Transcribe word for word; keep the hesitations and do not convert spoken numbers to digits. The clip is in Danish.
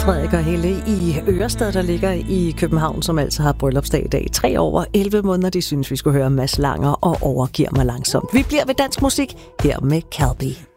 Frederik og Helle i Ørestad, der ligger i København, som altså har bryllupsdag i dag. Tre over elleve måneder, de synes, vi skulle høre Mads Langer og Overgiver mig langsomt. Vi bliver ved dansk musik her med Calbi.